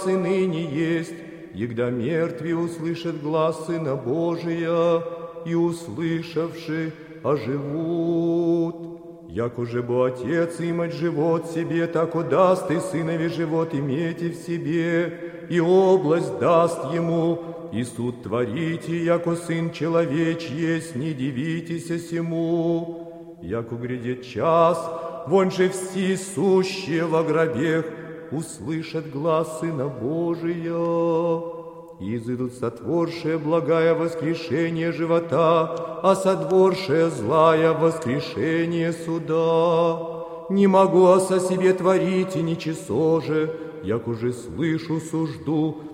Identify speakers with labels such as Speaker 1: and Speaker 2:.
Speaker 1: час и ныне есть, егда мертвые услышат глас Сына Божия, и, услышавши, оживут. Як уже бы Отец имать живот себе, так удаст и Сынове живот имейте в себе, и область даст Ему, и суд творите, яко Сын Человеч есть, не дивитесь сему. Яко грядет час, вон же все сущие во гробех услышат глас Сына Божия. И изыдут сотворшие благая воскрешение живота, а сотворшие злая воскрешение суда. Не могу о себе творить и ничего же, як уже слышу сужду,